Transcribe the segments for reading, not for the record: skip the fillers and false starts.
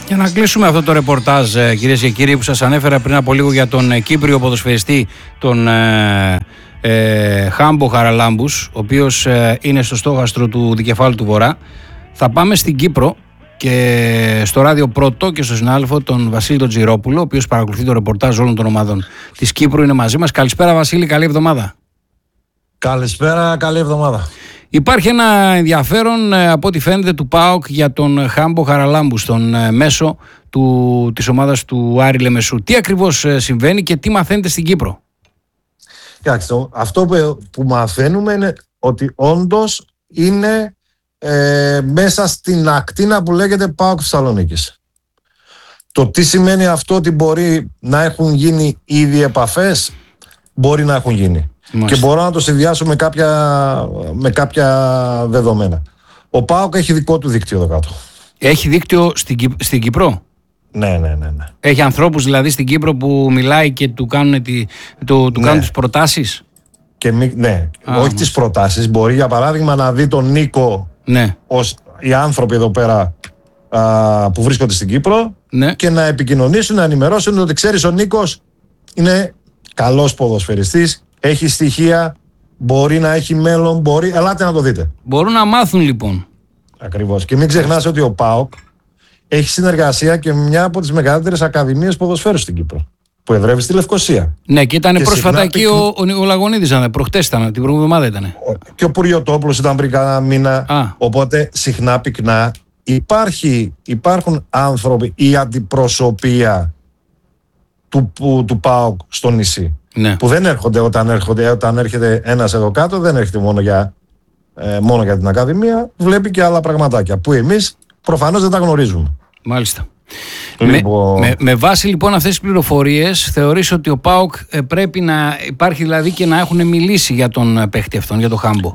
Για να κλείσουμε αυτό το ρεπορτάζ, κυρίες και κύριοι, που σας ανέφερα πριν από λίγο για τον Κύπριο ποδοσφαιριστή, τον Χάμπο Χαραλάμπους, ο οποίος είναι στο στόχαστρο του Δικεφάλου του Βορρά. Θα πάμε στην Κύπρο και στο ράδιο Πρώτο και στο συνάδελφο τον Βασίλη τον Τζιρόπουλο, ο οποίος παρακολουθεί το ρεπορτάζ όλων των ομάδων της Κύπρου, είναι μαζί μας. Καλησπέρα Βασίλη, καλή εβδομάδα. Καλησπέρα, καλή εβδομάδα. Υπάρχει ένα ενδιαφέρον από ό,τι φαίνεται του ΠΑΟΚ για τον Χάμπο Χαραλάμπους, τον μέσο της ομάδας του Άρη Λεμεσού. Τι ακριβώς συμβαίνει και τι μαθαίνετε στην Κύπρο? Κοιτάξτε, αυτό που μαθαίνουμε είναι ότι όντως είναι μέσα στην ακτίνα που λέγεται ΠΑΟΚ Θεσσαλονίκης. Το τι σημαίνει αυτό, ότι μπορεί να έχουν γίνει ήδη επαφές, μπορεί να έχουν γίνει. Μάλιστα. Και μπορώ να το συνδυάσω με κάποια δεδομένα. Ο ΠΑΟΚ έχει δικό του δίκτυο εδώ κάτω. Έχει δίκτυο στην Κύπρο? Ναι. Έχει ανθρώπους δηλαδή στην Κύπρο που μιλάει και του κάνουν, κάνουν τις προτάσεις? Ναι, όχι τις προτάσεις. Μπορεί για παράδειγμα να δει τον Νίκο, ναι, ως οι άνθρωποι εδώ πέρα που βρίσκονται στην Κύπρο, ναι, και να επικοινωνήσουν, να ενημερώσουν ότι ξέρεις, ο Νίκος είναι καλός ποδοσφαιριστής, έχει στοιχεία, μπορεί να έχει μέλλον, ελάτε να το δείτε. Μπορούν να μάθουν λοιπόν. Ακριβώς. Και μην ξεχνάς ότι ο ΠΑΟΚ έχει συνεργασία και με μια από τις μεγαλύτερες ακαδημίες ποδοσφαίρου στην Κύπρο, που εδρεύει στη Λευκοσία. Ναι, και ήταν πρόσφατα εκεί ο Λαγωνίδης, προχτές ήταν, την προηγούμενη εβδομάδα ήταν. Και ο Πουριωτόπουλος ήταν πριν κάνα μήνα. Οπότε συχνά πυκνά υπάρχουν άνθρωποι, η αντιπροσωπεία του ΠΑΟΚ στο νησί. Ναι. Που δεν έρχονται όταν έρχεται ένας εδώ κάτω, δεν έρχεται μόνο για την Ακαδημία, βλέπει και άλλα πραγματάκια που εμείς προφανώς δεν τα γνωρίζουμε. Μάλιστα. Με βάση λοιπόν αυτές τις πληροφορίες, θεωρείς ότι ο ΠΑΟΚ πρέπει να υπάρχει δηλαδή και να έχουν μιλήσει για τον παίχτη αυτόν, για τον Χάμπο?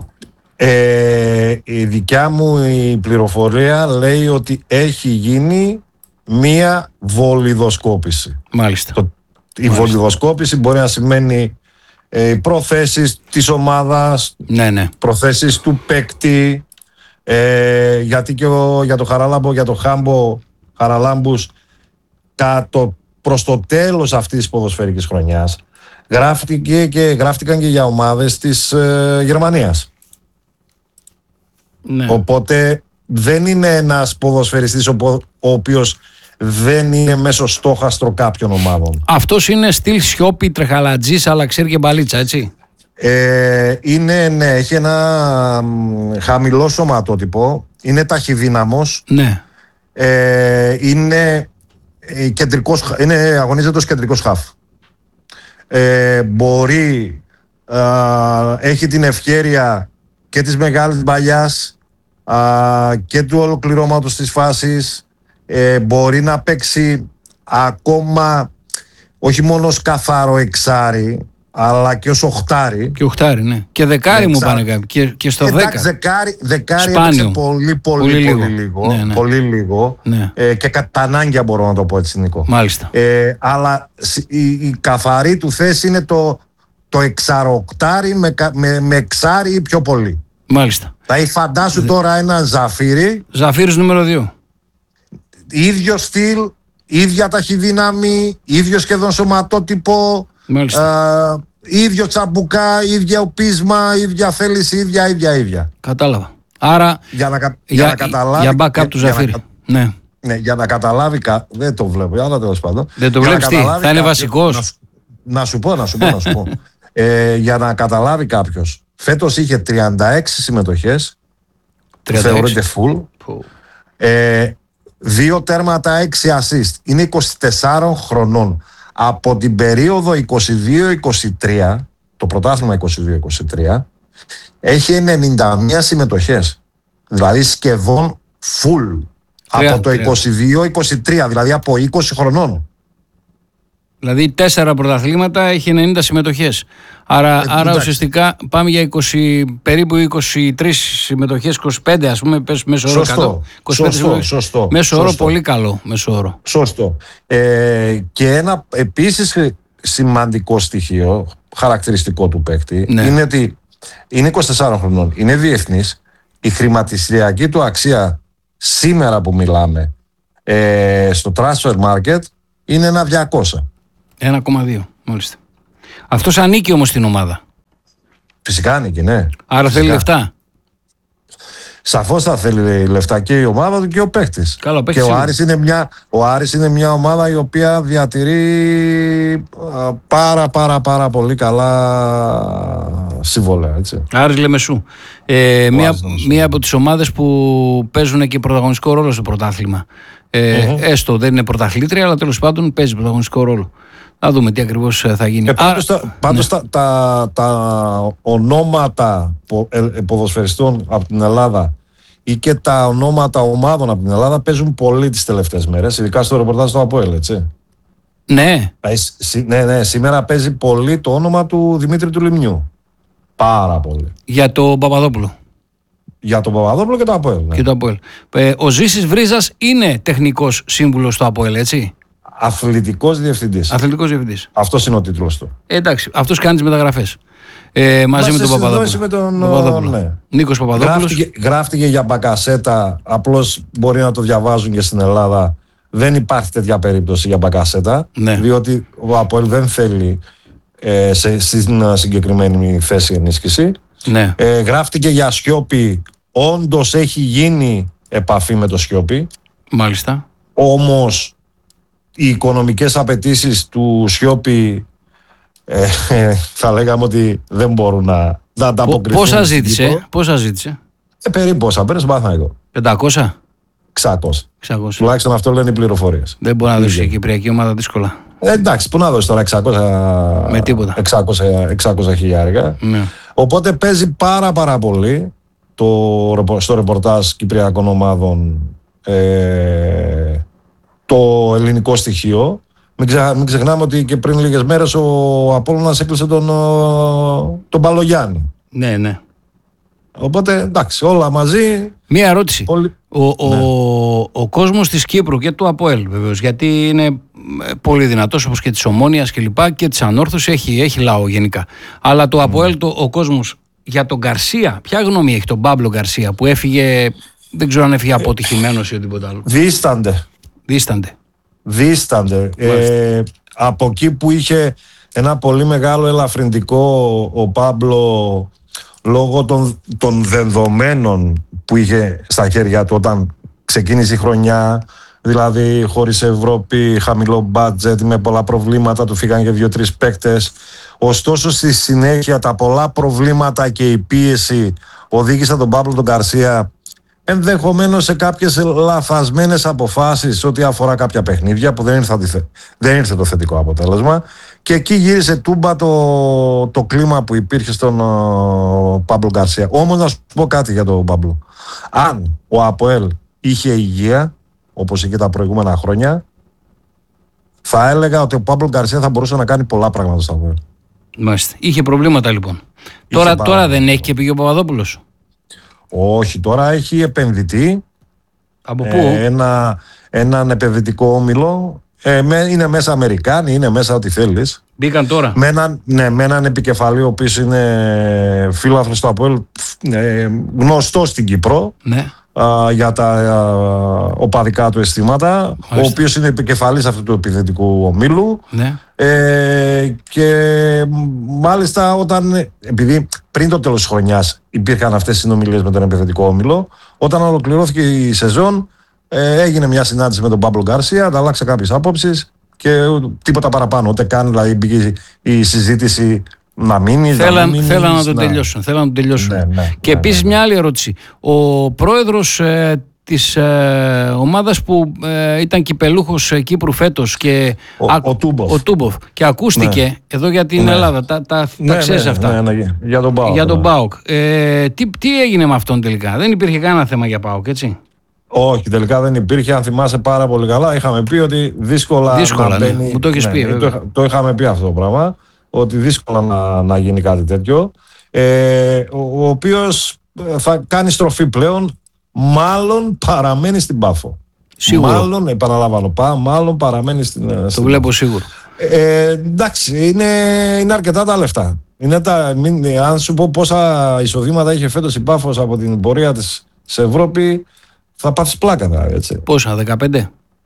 Η δικιά μου η πληροφορία λέει ότι έχει γίνει μία βολιδοσκόπηση. Μάλιστα. Η βολιδοσκόπηση μπορεί να σημαίνει προθέσεις της ομάδας, ναι, προθέσεις του παίκτη, γιατί και για το Χάμπο Χαραλάμπους προς το τέλος αυτής της ποδοσφαιρικής χρονιάς γράφτηκαν και για ομάδες της Γερμανίας. Ναι. Οπότε δεν είναι ένας ποδοσφαιριστής ο οποίος δεν είναι μέσω στόχαστρο κάποιων ομάδων. Αυτός είναι στυλ Σιώπη, Τρεχαλατζής, αλλά ξέρει και μπαλίτσα, έτσι? Ναι, έχει ένα χαμηλό σωματότυπο, είναι ταχυδύναμος, ναι. Αγωνίζεται ως κεντρικός χαφ. Έχει την ευχέρεια και της μεγάλης μπαλιάς και του ολοκληρώματος της φάσης. Μπορεί να παίξει ακόμα όχι μόνο ως καθαρό εξάρι, αλλά και ως οχτάρι. Και οχτάρι, ναι. Και δεκάρι μου πάνε κάποιοι. Και στο 10. Δεκάρι έπαιξε πολύ λίγο. Ναι. Πολύ λίγο. Ναι. Και κατά ανάγκη μπορώ να το πω έτσι, Νίκο. Μάλιστα. Αλλά η καθαρή του θέση είναι το εξαροκτάρι με εξάρι ή πιο πολύ. Μάλιστα. Θα φαντάσου τώρα ένα Ζαφύρι. Ζαφύρις νούμερο 2. Ίδιο στυλ, ίδια ταχυδύναμη, ίδιο σχεδόν σωματότυπο, ίδιο τσαμπουκά, ίδια πείσμα, ίδια θέληση, ίδια. Κατάλαβα. Άρα για να καταλάβει, για backup του Ζαφύρι. Ναι, για να καταλάβει, δεν το βλέπω, αλλά τέλος πάντων. Δεν το βλέπεις τι, θα είναι βασικός? Να σου πω. Για να καταλάβει κάποιος, φέτος είχε 36 συμμετοχές, θεωρείται full. 2 τέρματα, 6 assist. Είναι 24 χρονών. Από την περίοδο 22-23, το πρωτάθλημα 22-23, έχει 91 συμμετοχές. Δηλαδή σχεδόν full. Από το 22-23, δηλαδή από 20 χρονών. Δηλαδή 4 πρωταθλήματα, έχει 90 συμμετοχές. Άρα ουσιαστικά πάμε για περίπου 23 συμμετοχές, 25 ας πούμε, μέσο όρο. Σωστό. Μέσο όρο πολύ καλό. Μέσο όρο. Σωστό. Και ένα επίσης σημαντικό στοιχείο, χαρακτηριστικό του παίκτη, ναι, είναι ότι είναι 24 χρονών, είναι διεθνής, η χρηματιστηριακή του αξία σήμερα που μιλάμε στο transfer market είναι ένα 200. 1,2 μάλιστα. Αυτός ανήκει όμως στην ομάδα. Φυσικά ανήκει, ναι. Άρα θέλει λεφτά. Σαφώς θα θέλει λεφτά και η ομάδα του και ο παίκτης. Καλά, και ο Άρης είναι μια ομάδα η οποία διατηρεί πάρα πολύ καλά συμβόλαια. Άρης Λεμεσού. Μία από τις ομάδες που παίζουν και πρωταγωνιστικό ρόλο στο πρωτάθλημα. Έστω δεν είναι πρωταθλήτρια, αλλά τέλος πάντων παίζει πρωταγωνιστικό ρόλο. Να δούμε τι ακριβώς θα γίνει. Πάντως τα ονόματα ποδοσφαιριστών από την Ελλάδα ή και τα ονόματα ομάδων από την Ελλάδα παίζουν πολύ τις τελευταίες μέρες, ειδικά στο ρεπορτάζ του ΑΠΟΕΛ, έτσι. Ναι. Ναι, σήμερα παίζει πολύ το όνομα του Δημήτρη του Λιμνιού. Πάρα πολύ. Για τον Παπαδόπουλο. Για τον Παπαδόπουλο και το ΑΠΟΕΛ. Ναι. Και το ΑΠΟΕΛ. Ο Ζήσης Βρίζας είναι τεχνικός σύμβουλος του ΑΠΟΕΛ, έτσι. Αθλητικός διευθυντής. Αυτός είναι ο τίτλος του. Εντάξει, αυτός κάνει τις μεταγραφές. Μαζί με τον Παπαδόπουλο. Ναι. Νίκος Παπαδόπουλος. Γράφτηκε για Μπακασέτα, απλώς μπορεί να το διαβάζουν και στην Ελλάδα. Δεν υπάρχει τέτοια περίπτωση για Μπακασέτα, ναι. Διότι ο ΑΠΟΕΛ δεν θέλει στην συγκεκριμένη θέση ενίσχυση. Ναι. Γράφτηκε για Σιώπη, όντως έχει γίνει επαφή με το Σιώπη. Μάλιστα. Όμως οι οικονομικές απαιτήσεις του Σιώπη θα λέγαμε ότι δεν μπορούν να ανταποκριθούν. Πόσα ζήτησε? Περίπου όσα παίρνει στον Παναθηναϊκό. 500? 600. Τουλάχιστον αυτό λένε οι πληροφορίες. Δεν μπορεί να δώσει η Κυπριακή ομάδα δύσκολα. Εντάξει, πού να δώσει τώρα 600, με τίποτα. 600 χιλιάρικα. Ναι. Οπότε παίζει πάρα πολύ στο ρεπορτάζ Κυπριακών ομάδων το ελληνικό στοιχείο. Μην ξεχνάμε ότι και πριν λίγες μέρες ο Απόλλωνας έκλεισε τον Παλογιάννη. Ναι. Οπότε εντάξει, όλα μαζί. Μία ερώτηση. Ο κόσμος της Κύπρου και του ΑΠΟΕΛ βεβαίως, γιατί είναι πολύ δυνατός όπως και της Ομόνοιας και λοιπά και της Ανόρθωσης, έχει λαό γενικά. Αλλά το ΑΠΟΕΛ, ο κόσμος για τον Γκαρσία, ποια γνώμη έχει τον Πάμπλο Γκαρσία που έφυγε, δεν ξέρω αν έφυγε αποτυχημένος ή οτιδήποτε άλλο? Δίστανται. Από εκεί που είχε ένα πολύ μεγάλο ελαφρυντικό ο Πάμπλο λόγω των δεδομένων που είχε στα χέρια του όταν ξεκίνησε η χρονιά, δηλαδή χωρίς Ευρώπη, χαμηλό μπάτζετ, με πολλά προβλήματα, του φύγαν και 2-3 παίκτες. Ωστόσο στη συνέχεια τα πολλά προβλήματα και η πίεση οδήγησαν τον Πάμπλο τον Γκαρσία ενδεχομένως σε κάποιες λαθασμένες αποφάσεις ό,τι αφορά κάποια παιχνίδια που δεν ήρθε το θετικό αποτέλεσμα, και εκεί γύρισε τούμπα το κλίμα που υπήρχε στον Πάμπλο Γκαρσία. Όμως να σου πω κάτι για τον Πάμπλο. Αν ο ΑΠΟΕΛ είχε υγεία όπως είχε τα προηγούμενα χρόνια, θα έλεγα ότι ο Πάμπλο Γκαρσία θα μπορούσε να κάνει πολλά πράγματα στο ΑΠΟΕΛ. Μάλιστα. Είχε προβλήματα λοιπόν. Τώρα δεν έχει και πήγε ο Παπαδόπουλος? Όχι, τώρα έχει επενδυτή. Από πού? Έναν επενδυτικό όμιλο. Είναι μέσα Αμερικάνοι, είναι μέσα ό,τι θέλεις. Μπήκαν τώρα. Με έναν επικεφαλή ο οποίος είναι φίλαθλος του ΑΠΟΕΛ, γνωστός στην Κύπρο. Ναι. Για τα οπαδικά του αισθήματα. Μάλιστα. Ο οποίος είναι επικεφαλής αυτού του επενδυτικού ομίλου. Ναι. Και μάλιστα επειδή πριν το τέλος της χρονιάς υπήρχαν αυτές οι συνομιλίες με τον επενδυτικό όμιλο, όταν ολοκληρώθηκε η σεζόν έγινε μια συνάντηση με τον Πάμπλο Γκαρσία, ανταλλάξε κάποιες άποψεις και τίποτα παραπάνω. Ούτε καν δηλαδή μπήκε η συζήτηση να μείνει. Θέλαν να τον τελειώσουν. Και επίσης μια άλλη ερώτηση. Ο πρόεδρος της ομάδας που ήταν κυπελούχος Κύπρου φέτος και ο Τούμποφ, και ακούστηκε εδώ για την Ελλάδα, τα ξέρεις αυτά. Για τον ΠΑΟΚ. Τι έγινε με αυτόν τελικά? Δεν υπήρχε κανένα θέμα για ΠΑΟΚ, έτσι? Όχι, τελικά δεν υπήρχε. Αν θυμάσαι πάρα πολύ καλά, είχαμε πει ότι δύσκολα να μπαίνει. Μου το έχεις πει. Το είχαμε πει αυτό το πράγμα, ότι δύσκολα να γίνει κάτι τέτοιο. Ο οποίος θα κάνει στροφή πλέον, μάλλον παραμένει στην Πάφο. Σίγουρο. Μάλλον, επαναλαμβάνω, μάλλον παραμένει στην. Το βλέπω σίγουρο. Εντάξει, είναι αρκετά τα λεφτά. Αν σου πω πόσα εισοδήματα είχε φέτος η Πάφος από την πορεία της σε Ευρώπη, θα πάθεις πλάκα, έτσι. Πόσα, 15?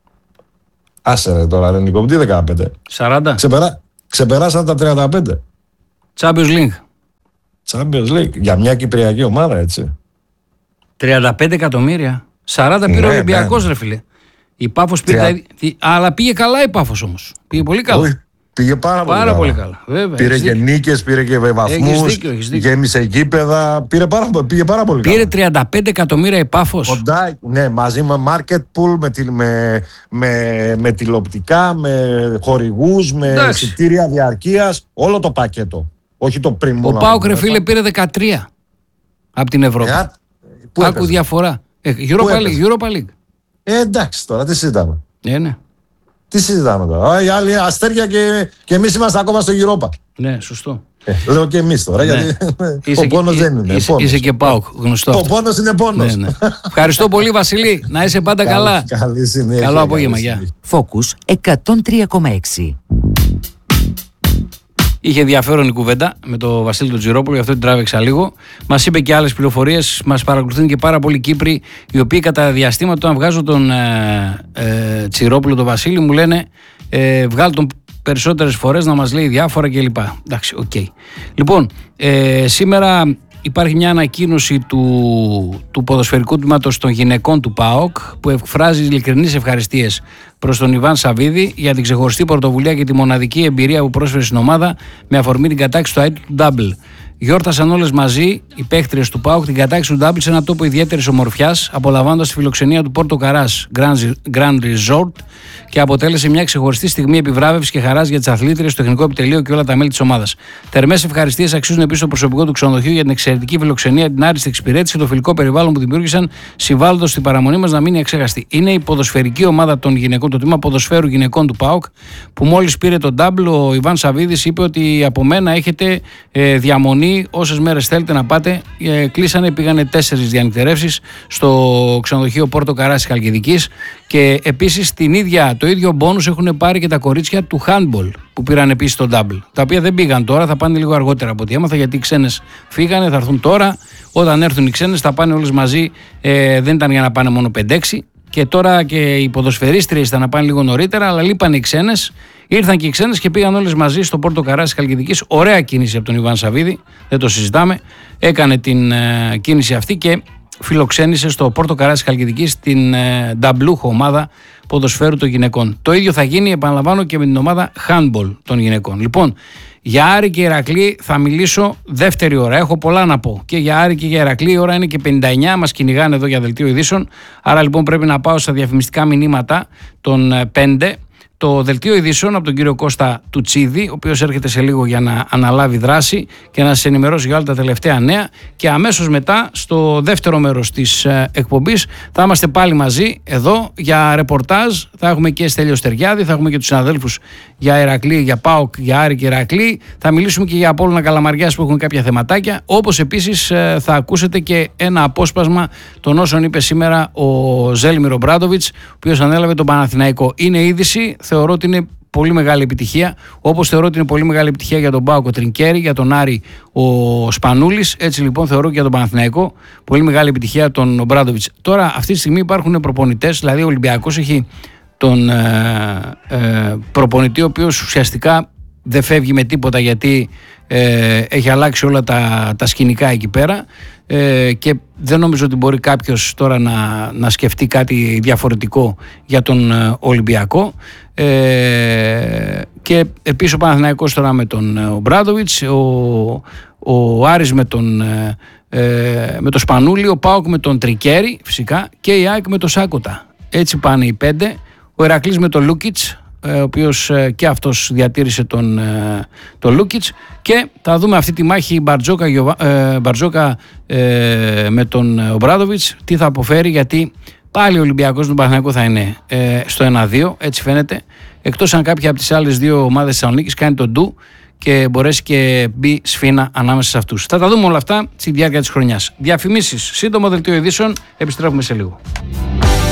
Άσε ρε τώρα, ρε Νίκο, τι 15. 40. Ξεπεράσαν τα 35. Champions League. Champions League. Για μια κυπριακή ομάδα, έτσι. 35 εκατομμύρια. 40 πήρε ο Ολυμπιακός, ρε φίλε. Η Πάφος πήρε. Αλλά πήγε καλά η Πάφος όμως. Πήγε πολύ καλά. Όχι, πήγε πάρα πολύ καλά. Βέβαια, πήρε και νίκες, πήρε και βαθμούς. Γέμισε γήπεδα. Πήγε πάρα πολύ καλά. Πήρε 35 εκατομμύρια η Πάφος. Κοντά, ναι, μαζί με market pool, με τηλεοπτικά, με χορηγούς, με εισιτήρια διαρκείας. Όλο το πακέτο. Όχι το πριν μόνο. Ο ΠΑΟΚ, ρε φίλε, πήρε 13 από την Ευρώπη. Άκου διαφορά. Europa League. Εντάξει τώρα, τι συζητάμε. Ναι. Τι συζητάμε τώρα. Οι άλλοι αστέρια και εμείς είμαστε ακόμα στο Europa. Ναι, σωστό. Λέω και εμείς τώρα, γιατί ο πόνος δεν είναι. Είσαι και ΠΑΟΚ, γνωστό. Ο πόνος είναι πόνος. Ναι. Ευχαριστώ πολύ, Βασιλή. Να είσαι πάντα καλά. Καλή συνέχεια. Καλό απόγευμα, γεια. Focus 103,6. Είχε ενδιαφέρον η κουβέντα με τον Βασίλη τον Τζιρόπουλο, γι' αυτό την τράβηξα λίγο. Μας είπε και άλλες πληροφορίες, μας παρακολουθούν και πάρα πολλοί Κύπροι, οι οποίοι κατά διαστήματα, όταν βγάζω τον Τζιρόπουλο, τον Βασίλη, μου λένε βγάλ τον περισσότερες φορές να μας λέει διάφορα κλπ. Εντάξει, οκ. Λοιπόν, σήμερα υπάρχει μια ανακοίνωση του ποδοσφαιρικού τμήματος των γυναικών του ΠΑΟΚ, που εκφράζει ειλικρινείς ευχαριστίες προς τον Ιβάν Σαββίδη για την ξεχωριστή πρωτοβουλία και τη μοναδική εμπειρία που πρόσφερε στην ομάδα με αφορμή την κατάκτηση του αίτου του Double. Γιόρτασαν όλες μαζί οι παίχτριες του ΠΑΟΚ την κατάκτηση του Double σε ένα τόπο ιδιαίτερης ομορφιάς, απολαμβάνοντας τη φιλοξενία του Πόρτο Καράς Grand Resort, και αποτέλεσε μια ξεχωριστή στιγμή επιβράβευσης και χαράς για τις αθλήτριες, το τεχνικό επιτελείο και όλα τα μέλη της ομάδας. Θερμές ευχαριστίες αξίζουν επίσης το προσωπικό του ξενοδοχείου για την εξαιρετική φιλοξενία, την άριστη εξυπηρέτηση και το φιλικό περιβάλλον που δημιούργησαν, συμβάλλοντας στην παραμονή μας να μείνει αξέχαστη. Είναι η ποδοσφαιρική ομάδα των γυναικών, το τμήμα ποδοσφαίρου γυναικών του ΠΑΟΚ, που μόλις πήρε τον Double. Ο Ιβάν Σαββίδης είπε ότι από μένα έχετε διαμονή όσες μέρες θέλετε να πάτε. Κλείσανε, πήγανε 4 διανυκτερεύσεις στο ξενοδοχείο Πόρτο Καράς Χαλκιδικής, και επίσης το ίδιο μπόνους έχουν πάρει και τα κορίτσια του handball που πήραν επίσης τον Double. Τα οποία δεν πήγαν τώρα, θα πάνε λίγο αργότερα από ό,τι έμαθα, γιατί οι ξένες φύγανε, θα έρθουν τώρα. Όταν έρθουν οι ξένες θα πάνε όλες μαζί, δεν ήταν για να πάνε μόνο 5-6. Και τώρα και οι ποδοσφαιρίστριες ήταν να πάνε λίγο νωρίτερα, αλλά λείπαν οι ξένες. Ήρθαν και οι ξένες και πήγαν όλες μαζί στο Πόρτο Καράς Χαλκιδικής. Ωραία κίνηση από τον Ιβάν Σαββίδη, δεν το συζητάμε. Έκανε την κίνηση αυτή και φιλοξένησε στο Πόρτο Καράς Χαλκιδικής την νταμπλούχο ομάδα ποδοσφαίρου των γυναικών. Το ίδιο θα γίνει, επαναλαμβάνω, και με την ομάδα handball των γυναικών. Λοιπόν, για Άρη και Ηρακλή θα μιλήσω δεύτερη ώρα. Έχω πολλά να πω. Και για Άρη και για Ηρακλή, η ώρα είναι και 59. Μας κυνηγάνε εδώ για δελτίο ειδήσεων. Άρα λοιπόν πρέπει να πάω στα διαφημιστικά μηνύματα των 5. Το δελτίο ειδήσεων από τον κύριο Κώστα Τουτσίδη, ο οποίος έρχεται σε λίγο για να αναλάβει δράση και να σας ενημερώσει για όλα τα τελευταία νέα. Και αμέσως μετά, στο δεύτερο μέρος της εκπομπής, θα είμαστε πάλι μαζί εδώ για ρεπορτάζ. Θα έχουμε και Στέλιο Στεριάδη, θα έχουμε και τους συναδέλφους για Ηρακλή, για ΠΑΟΚ, για Άρη και Ηρακλή. Θα μιλήσουμε και για Απόλλωνα Καλαμαριάς που έχουν κάποια θεματάκια. Όπως επίσης θα ακούσετε και ένα απόσπασμα των όσων είπε σήμερα ο Ζέλιμιρ Ομπράντοβιτς, ο οποίος ανέλαβε τον Παναθηναϊκό. Είναι είδηση. Θεωρώ ότι είναι πολύ μεγάλη επιτυχία. Όπως θεωρώ ότι είναι πολύ μεγάλη επιτυχία για τον ΠΑΟΚ ο Τρινκέρι, για τον Άρη ο Σπανούλης, έτσι λοιπόν θεωρώ και για τον Παναθηναϊκό πολύ μεγάλη επιτυχία τον Ομπράντοβιτς. Τώρα, αυτή τη στιγμή υπάρχουν προπονητές, δηλαδή ο Ολυμπιακός έχει τον προπονητή, ο οποίος ουσιαστικά δεν φεύγει με τίποτα, γιατί έχει αλλάξει όλα τα σκηνικά εκεί πέρα, και δεν νομίζω ότι μπορεί κάποιος τώρα να σκεφτεί κάτι διαφορετικό για τον Ολυμπιακό. Και επίσης ο Παναθηναϊκός τώρα με τον Ομπράντοβιτς, ο Άρης με τον Σπανούλη, ο ΠΑΟΚ με τον Τρικέρι φυσικά, και η ΑΕΚ με τον Σάκοτα. Έτσι πάνε οι 5. Ο Ηρακλής με τον Λούκιτς, ο οποίος και αυτός διατήρησε τον Λούκιτς, και θα δούμε αυτή τη μάχη Μπαρτζόκα με τον Ομπράντοβιτς τι θα αποφέρει, γιατί πάλι ο Ολυμπιακός του Παναθηναϊκού θα είναι στο 1-2, έτσι φαίνεται, εκτός αν κάποια από τις άλλες δύο ομάδες της Θεσσαλονίκης κάνει τον ντου και μπορέσει και μπει σφήνα ανάμεσα σε αυτούς. Θα τα δούμε όλα αυτά στη διάρκεια της χρονιάς. Διαφημίσεις, σύντομο δελτίο ειδήσεων, επιστρέφουμε σε λίγο.